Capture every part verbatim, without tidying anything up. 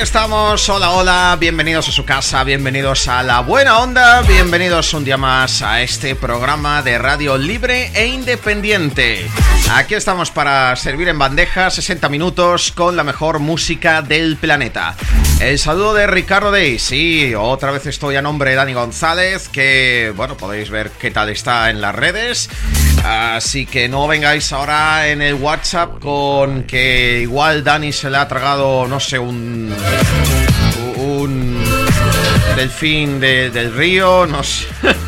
estamos, hola, hola, bienvenidos a su casa, bienvenidos a La Buena Onda, bienvenidos un día más a este programa de radio libre e independiente. Aquí estamos para servir en bandeja sesenta minutos con la mejor música del planeta. El saludo de Ricardo Day, sí, otra vez estoy a nombre de Dani González, que, bueno, podéis ver qué tal está en las redes. Así que no vengáis ahora en el WhatsApp con que igual Dani se le ha tragado, no sé, un... un delfín de, del río, no sé.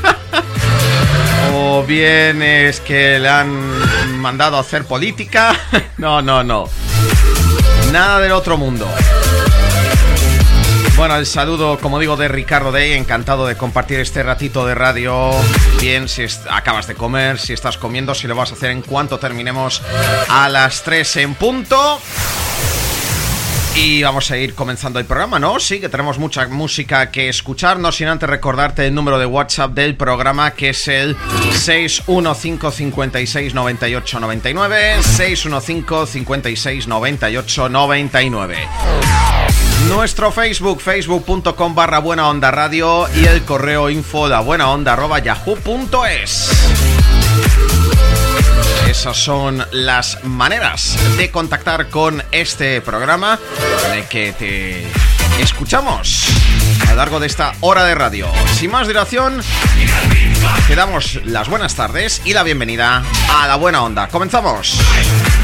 O bien es que le han mandado a hacer política. No, no, no. Nada del otro mundo. Bueno, el saludo, como digo, de Ricardo Day. Encantado de compartir este ratito de radio. Bien, si es, acabas de comer, si estás comiendo, si lo vas a hacer en cuanto terminemos a las tres en punto. Y vamos a ir comenzando el programa, ¿no? Sí, que tenemos mucha música que escuchar. No sin antes recordarte el número de WhatsApp del programa, que es el seis uno cinco, cinco seis, nueve ocho nueve nueve, seis uno cinco, cinco seis, nueve ocho nueve nueve. Nuestro Facebook, facebook.com barra Buena Onda Radio, y el correo info labuenaonda arroba yahoo punto es. Esas son las maneras de contactar con este programa en el que te escuchamos a lo largo de esta hora de radio. Sin más dilación, te damos las buenas tardes y la bienvenida a La Buena Onda. ¡Comenzamos!